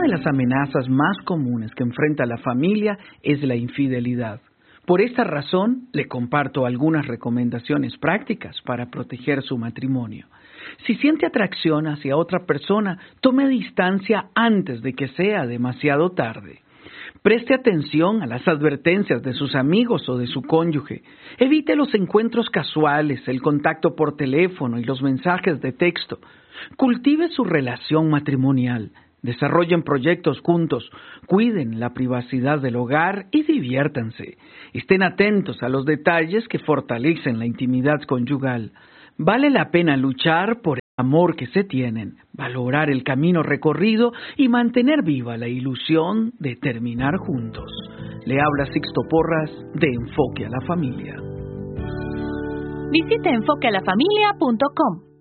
de las amenazas más comunes que enfrenta la familia es la infidelidad. Por esta razón, le comparto algunas recomendaciones prácticas para proteger su matrimonio. Si siente atracción hacia otra persona, tome distancia antes de que sea demasiado tarde. Preste atención a las advertencias de sus amigos o de su cónyuge. Evite los encuentros casuales, el contacto por teléfono y los mensajes de texto. Cultive su relación matrimonial. Desarrollen proyectos juntos, cuiden la privacidad del hogar y diviértanse. Estén atentos a los detalles que fortalecen la intimidad conyugal. Vale la pena luchar por el amor que se tienen, valorar el camino recorrido y mantener viva la ilusión de terminar juntos. Le habla Sixto Porras de Enfoque a la Familia. Visite enfoquealafamilia.com.